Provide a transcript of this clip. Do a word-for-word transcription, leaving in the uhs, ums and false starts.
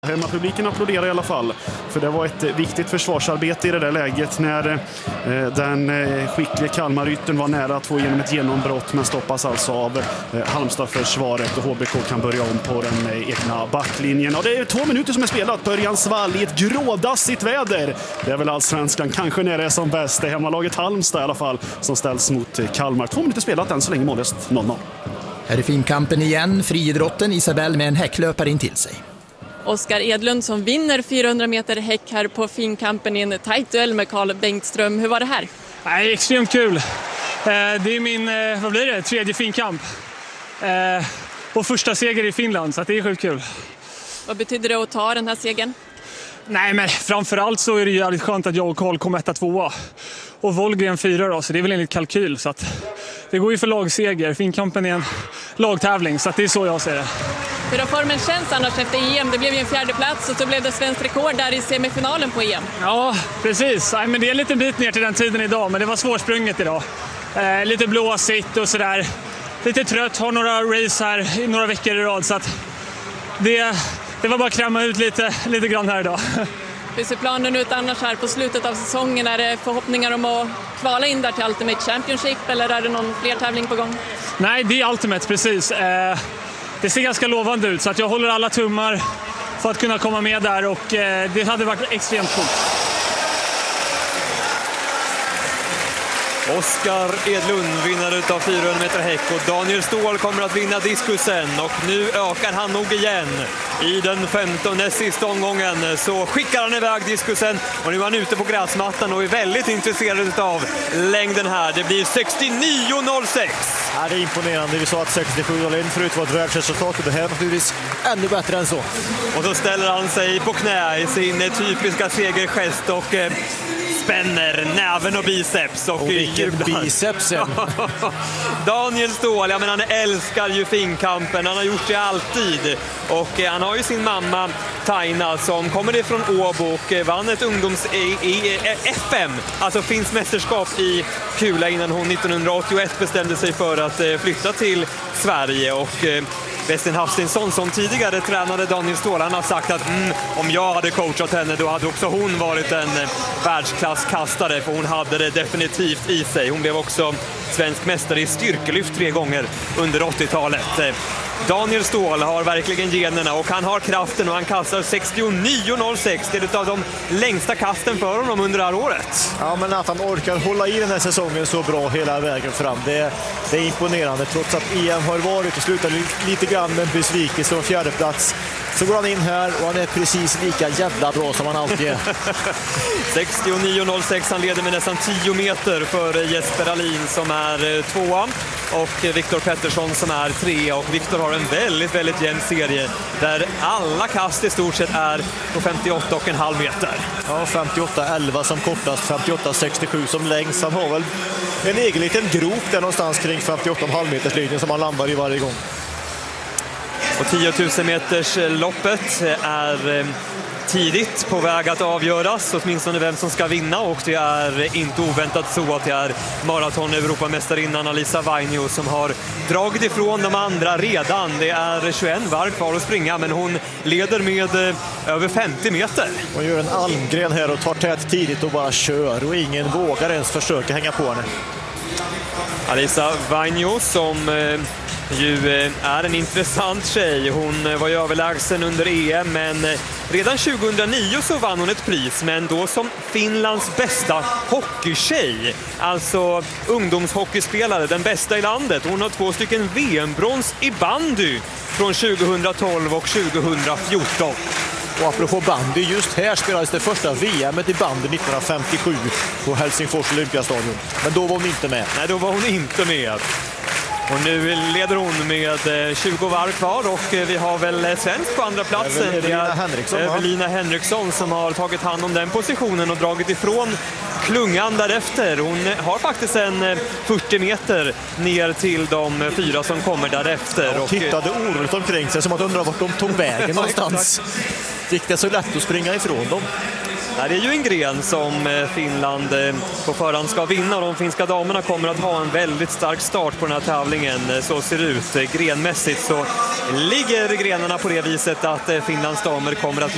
Hemmapubliken applåderar i alla fall, för det var ett viktigt försvarsarbete i det där läget när eh, den eh, skickliga Kalmarytten var nära att få igenom ett genombrott, men stoppas alltså av eh, Halmstad-försvaret och H B K kan börja om på den eh, egna backlinjen. Och det är två minuter som är spelat på Örjans vall i ett grådassigt väder. Det är väl allsvenskan kanske när det är som bäst. Det är hemmalaget Halmstad i alla fall som ställs mot eh, Kalmar. Två minuter spelat än så länge, målöst noll noll. Här är finkampen igen, friidrotten, Isabel med en häcklöpare in till sig. Oskar Edlund som vinner fyrahundra meter häck här på finkampen i en tajt duell med Carl Bengtström. Hur var det här? Nej, extremt kul. Det är min, vad blir det, tredje finkamp. Och första seger i Finland, så det är sjukt kul. Vad betyder det att ta den här segern? Nej, men framförallt så är det jävligt skönt att jag och Carl kom etta tvåa. Och Volgren fyra då, så det är väl enligt kalkyl. Så att det går ju för lagseger. Finkampen är en lagtävling, så att det är så jag ser det. Hur har formen känns annars efter E M? Det blev ju en fjärde plats och så blev det svensk rekord där i semifinalen på E M. Ja, precis. Nej, men det är en liten bit ner till den tiden idag, men det var svårsprunget idag. Eh, lite blåsigt och sådär. Lite trött, har några race här i några veckor i rad, så att det, det var bara att kräma ut lite, lite grann här idag. Hur ser planen ut annars här på slutet av säsongen? Är det förhoppningar om att kvala in där till Ultimate Championship eller är det någon fler tävling på gång? Nej, det är Ultimate, precis. Eh, det ser ganska lovande ut, så att jag håller alla tummar för att kunna komma med där, och eh, det hade varit extremt coolt. Oskar Edlund vinner utav fyrahundra meter häck och Daniel Ståhl kommer att vinna diskusen, och nu ökar han nog igen. I den femtonde sista omgången så skickar han iväg diskusen och nu är han ute på gräsmattan och är väldigt intresserad av längden här. Det blir sextionio noll sex. Ja, det är imponerande. Vi sa att sextiosju noll ett förut var ett världsresultat och det här är naturligtvis ännu bättre än så. Och så ställer han sig på knä i sin typiska segergest och eh, spänner näven och biceps och, och jublar. Bicepsen. Daniel Ståhl, ja, men han älskar ju finkampen. Han har gjort det alltid. Och eh, han har ju sin mamma Taina som kommer ifrån Åbo och vann ett ungdoms i, i, F M, alltså finns mästerskap i kula, innan hon nittonhundraåttioett bestämde sig för att eh, flytta till Sverige. Och eh, Westin Hafstinsson som tidigare tränade Daniel Ståhl, han har sagt att mm, om jag hade coachat henne då hade också hon varit en eh, världsklasskastare, för hon hade det definitivt i sig. Hon blev också svensk mästare i styrkelyft tre gånger under åttiotalet. Eh, Daniel Ståhl har verkligen generna och han har kraften och han kastar sextionio noll sex. Det är ett av de längsta kasten för honom under det här året. Ja, men att han orkar hålla i den här säsongen så bra hela vägen fram, det, det är imponerande. Trots att E M har varit och slutat lite grann med en besvikelse och fjärde plats, så går han in här och han är precis lika jävla bra som han alltid är. sextionio noll sex, han leder med nästan tio meter för Jesper Alin som är tvåa och Viktor Pettersson som är tre, och Viktor har en väldigt, väldigt jämn serie där alla kast i stort sett är på femtioåtta komma fem meter. Ja, femtioåtta elva som kortast, femtioåtta sextiosju som längst. Han har väl en egen liten grop där någonstans kring femtioåtta komma fem meters linjen som han landar i varje gång. Och tio tusen meters loppet är tidigt på väg att avgöras, åtminstone vem som ska vinna, och det är inte oväntat så att det är maraton-europamästarinnan Alisa Vainio som har dragit ifrån de andra redan. Det är tjugoett varv kvar att springa, men hon leder med över femtio meter. Hon gör en Almgren här och tar tät tidigt och bara kör, och ingen vågar ens försöka hänga på henne. Alisa Vainio som eh, ju eh, är en intressant tjej. Hon var ju överlägsen under E M, men eh, redan tjugohundranio så vann hon ett pris, men då som Finlands bästa hockeytjej. Alltså ungdomshockeyspelare, den bästa i landet. Hon har två stycken V M-brons i bandy från tjugotolv och tjugofjorton. Och apropå bandy, just här spelades det första V M-et i bandy nittonhundrafemtiosju på Helsingfors Olympiastadion. Men då var hon inte med. Nej, då var hon inte med. Och nu leder hon med tjugo varv kvar, och vi har väl svensk på andra platsen. Evelina Henriksson, Evelina Henriksson som har tagit hand om den positionen och dragit ifrån klungan därefter. Hon har faktiskt en fyrtio meter ner till de fyra som kommer därefter. Och tittade oroligt omkring sig som att undra vart de tog vägen någonstans. Gick det så lätt att springa ifrån dem? Det är ju en gren som Finland på förhand ska vinna, och de finska damerna kommer att ha en väldigt stark start på den här tävlingen. Så ser det ut. Grenmässigt så ligger grenarna på det viset att Finlands damer kommer att